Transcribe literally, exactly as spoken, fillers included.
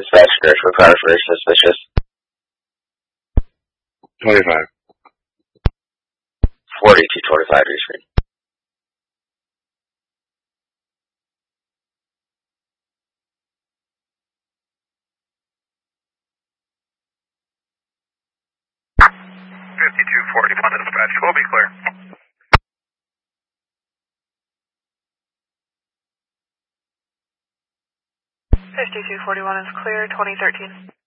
Dispatch, Gershwood, Crowder, very suspicious. twenty-five. forty-two twenty-five, rescreen. fifty-two forty-one, dispatch, we'll be clear. fifty-two forty-one is clear, twenty thirteen.